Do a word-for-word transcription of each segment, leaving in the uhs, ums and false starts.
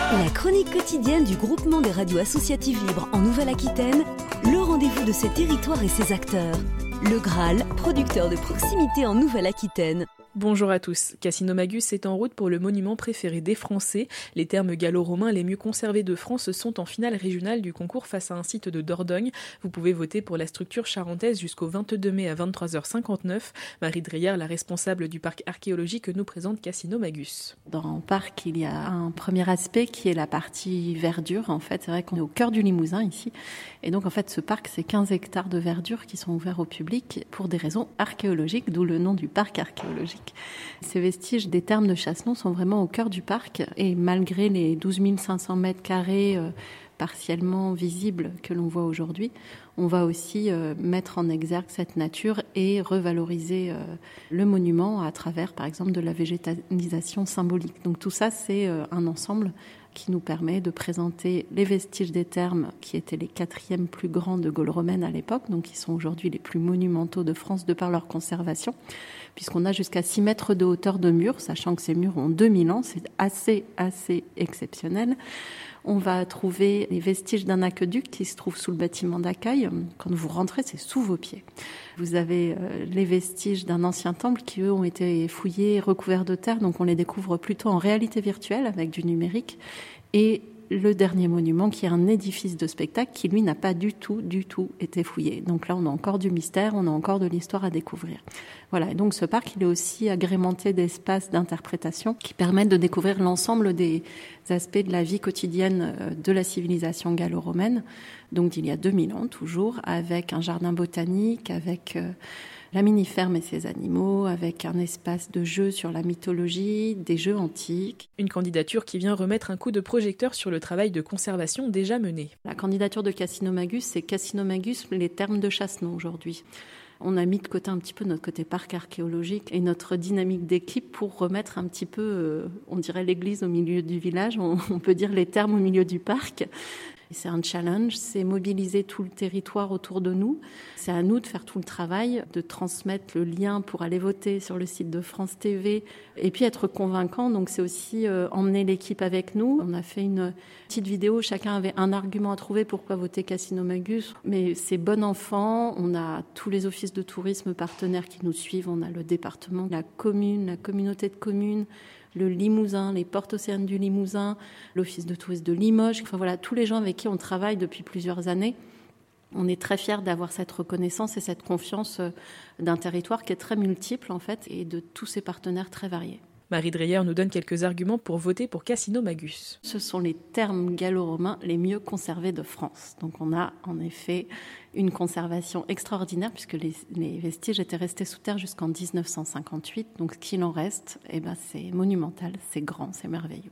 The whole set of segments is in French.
La chronique quotidienne du groupement des radios associatives libres en Nouvelle-Aquitaine, le rendez-vous de ses territoires et ses acteurs. Le Graal, producteur de proximité en Nouvelle-Aquitaine. Bonjour à tous. Cassino-Magus est en route pour le monument préféré des Français. Les thermes gallo-romains les mieux conservés de France sont en finale régionale du concours face à un site de Dordogne. Vous pouvez voter pour la structure charentaise jusqu'au vingt-deux mai à vingt-trois heures cinquante-neuf. Marie Dreyer, la responsable du parc archéologique, nous présente Cassino-Magus. Dans le parc, il y a un premier aspect qui est la partie verdure. En fait, c'est vrai qu'on est au cœur du Limousin ici. Et donc, en fait, ce parc, c'est quinze hectares de verdure qui sont ouverts au public pour des raisons archéologiques, d'où le nom du parc archéologique. Ces vestiges des thermes de Chassenon sont vraiment au cœur du parc et malgré les douze mille cinq cents mètres carrés euh, partiellement visibles que l'on voit aujourd'hui, on va aussi euh, mettre en exergue cette nature et revaloriser euh, le monument à travers, par exemple, de la végétalisation symbolique. Donc tout ça, c'est euh, un ensemble qui nous permet de présenter les vestiges des thermes qui étaient les quatrièmes plus grands de Gaule romaine à l'époque, donc qui sont aujourd'hui les plus monumentaux de France de par leur conservation, puisqu'on a jusqu'à six mètres de hauteur de murs, sachant que ces murs ont deux mille ans, c'est assez, assez exceptionnel. On va trouver les vestiges d'un aqueduc qui se trouve sous le bâtiment d'accueil. Quand vous rentrez, c'est sous vos pieds. Vous avez les vestiges d'un ancien temple qui, eux, ont été fouillés, recouverts de terre, donc on les découvre plutôt en réalité virtuelle avec du numérique. Et le dernier monument qui est un édifice de spectacle qui, lui, n'a pas du tout, du tout été fouillé. Donc là, on a encore du mystère, on a encore de l'histoire à découvrir. Voilà, et donc ce parc, il est aussi agrémenté d'espaces d'interprétation qui permettent de découvrir l'ensemble des aspects de la vie quotidienne de la civilisation gallo-romaine, donc d'il y a deux mille ans toujours, avec un jardin botanique, avec euh, la mini-ferme et ses animaux, avec un espace de jeu sur la mythologie, des jeux antiques. Une candidature qui vient remettre un coup de projecteur sur le travail de conservation déjà mené. La candidature de Cassino-Magus, c'est Cassino-Magus, les thermes de Chassenon aujourd'hui. On a mis de côté un petit peu notre côté parc archéologique et notre dynamique d'équipe pour remettre un petit peu, euh, on dirait l'église au milieu du village, on, on peut dire les thermes au milieu du parc. C'est un challenge, c'est mobiliser tout le territoire autour de nous. C'est à nous de faire tout le travail, de transmettre le lien pour aller voter sur le site de France T V et puis être convaincant. Donc c'est aussi euh, emmener l'équipe avec nous. On a fait une petite vidéo, chacun avait un argument à trouver pourquoi voter Cassino-Magus. Mais c'est bon enfant, on a tous les offices de tourisme partenaires qui nous suivent, on a le département, la commune, la communauté de communes, le Limousin, les portes océanes du Limousin, l'office de tourisme de Limoges, enfin voilà, tous les gens avec qui on travaille depuis plusieurs années. On est très fiers d'avoir cette reconnaissance et cette confiance d'un territoire qui est très multiple en fait et de tous ces partenaires très variés. Marie Dreyer nous donne quelques arguments pour voter pour Cassino-Magus. Ce sont les thermes gallo-romains les mieux conservés de France. Donc on a en effet une conservation extraordinaire puisque les, les vestiges étaient restés sous terre jusqu'en dix-neuf cent cinquante-huit. Donc ce qu'il en reste, eh ben, c'est monumental, c'est grand, c'est merveilleux.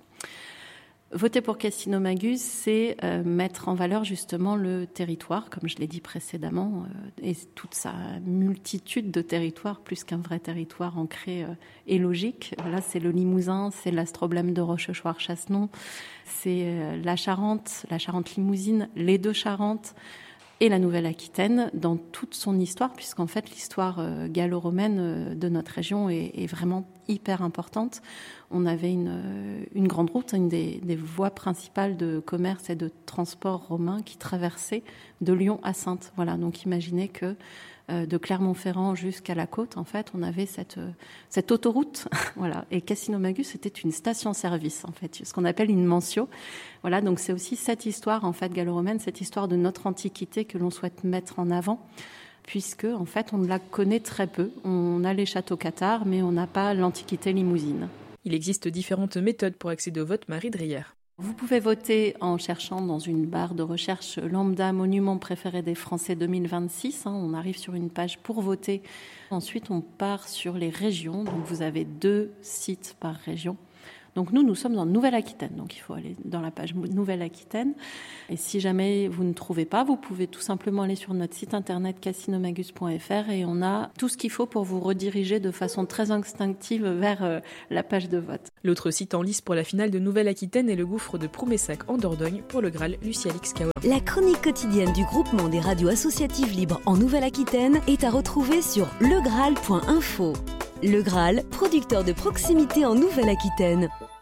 Voter pour Cassino-Magus, c'est euh, mettre en valeur justement le territoire, comme je l'ai dit précédemment, euh, et toute sa multitude de territoires, plus qu'un vrai territoire ancré euh, et logique. Là, c'est le Limousin, c'est l'astroblème de Rochechouart-Chassenon, c'est euh, la Charente, la Charente-Limousine, les deux Charentes, et la Nouvelle-Aquitaine dans toute son histoire, puisqu'en fait l'histoire euh, gallo-romaine euh, de notre région est, est vraiment hyper importante. On avait une, euh, une grande route, une des, des voies principales de commerce et de transport romain qui traversait de Lyon à Saintes. Voilà, donc imaginez que euh, de Clermont-Ferrand jusqu'à la côte, en fait, on avait cette, euh, cette autoroute. Voilà, et Cassino-Magus, c'était une station-service, en fait, ce qu'on appelle une mentio. Voilà, donc c'est aussi cette histoire, en fait, gallo-romaine, cette histoire de notre antiquité que l'on souhaite mettre en avant, puisque, en fait, on la connaît très peu. On a les châteaux cathares, mais on n'a pas l'antiquité limousine. Il existe différentes méthodes pour accéder au vote, Marie Dreyer. Vous pouvez voter en cherchant dans une barre de recherche lambda monument préféré des Français deux mille vingt-six. On arrive sur une page pour voter. Ensuite, on part sur les régions. Donc, vous avez deux sites par région. Donc nous, nous sommes en Nouvelle-Aquitaine, donc il faut aller dans la page Nouvelle-Aquitaine. Et si jamais vous ne trouvez pas, vous pouvez tout simplement aller sur notre site internet cassinomagus point f r et on a tout ce qu'il faut pour vous rediriger de façon très instinctive vers euh, la page de vote. L'autre site en lice pour la finale de Nouvelle-Aquitaine est le gouffre de Proumessac en Dordogne pour le Graal Lucie-Alix Kawa. La chronique quotidienne du groupement des radios associatives libres en Nouvelle-Aquitaine est à retrouver sur legraal point info. Le Graal, producteur de proximité en Nouvelle-Aquitaine.